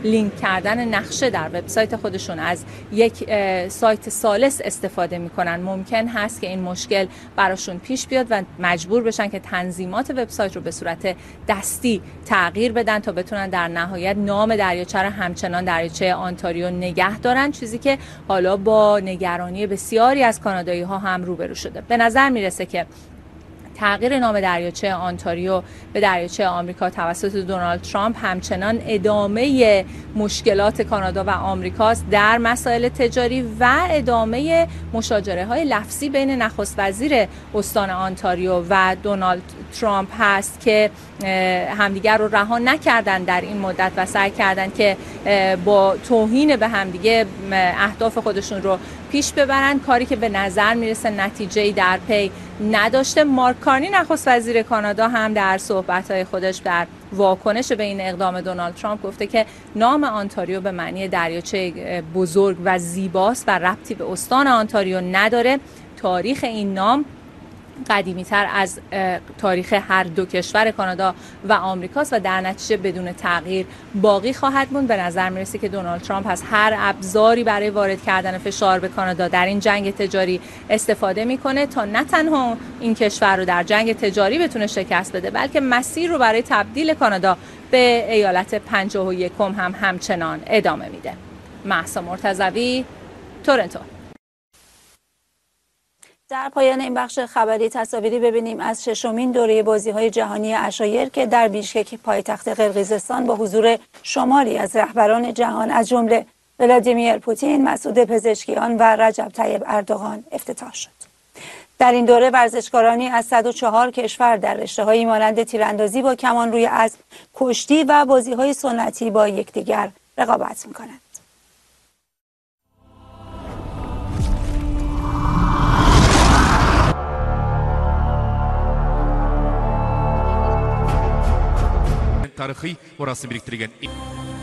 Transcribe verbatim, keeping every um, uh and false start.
لینک کردن نقشه در وبسایت خودشون از یک سایت ثالث استفاده میکنن، ممکن هست که این مشکل براشون پیش بیاد و مجبور بشن که تنظیمات وبسایت رو به صورت دستی تغییر بدن تا بتونن در نهایت نام دریاچه رو همچنان دریاچه آنتاریو نگه دارن، چیزی که حالا با نگرانی بسیاری از کانادایی ها هم روبرو شده. به نظر میرسه که تغییر نام دریاچه آنتاریو به دریاچه آمریکا توسط دونالد ترامپ همچنان ادامه مشکلات کانادا و آمریکاست در مسائل تجاری و ادامه مشاجره های لفظی بین نخست وزیر استان آنتاریو و دونالد ترامپ هست که همدیگر رو رها نکردن در این مدت و سعی کردن که با توهین به همدیگه اهداف خودشون رو پیش ببرن، کاری که به نظر میرسه نتیجه‌ای در پی نداشته. مارک کارنی نخست وزیر کانادا هم در صحبت‌های خودش در واکنش به این اقدام دونالد ترامپ گفته که نام آنتاریو به معنی دریاچه بزرگ و زیباست و ربطی به استان آنتاریو نداره. تاریخ این نام قدیمی تر از تاریخ هر دو کشور کانادا و آمریکاست و در نتیجه بدون تغییر باقی خواهد موند. به نظر میرسه که دونالد ترامپ از هر ابزاری برای وارد کردن فشار به کانادا در این جنگ تجاری استفاده میکنه تا نه تنها این کشور رو در جنگ تجاری بتونه شکست بده، بلکه مسیر رو برای تبدیل کانادا به ایالت پنجاه و یکم هم همچنان ادامه میده. مهسا مرتضوی، تورنتو. در پایان این بخش خبری تصاویری ببینیم از ششمین دوره بازی‌های جهانی عشایر که در بیشکک پایتخت قرقیزستان با حضور شماری از رهبران جهان از جمله ولادیمیر پوتین، مسعود پزشکیان و رجب طیب اردوغان افتتاح شد. در این دوره ورزشکارانی از صد و چهار کشور در رشته‌هایی مانند تیراندازی با کمان روی اسب، کشتی و بازی‌های سنتی با یکدیگر رقابت می‌کنند. Tarixi orası biriktirgen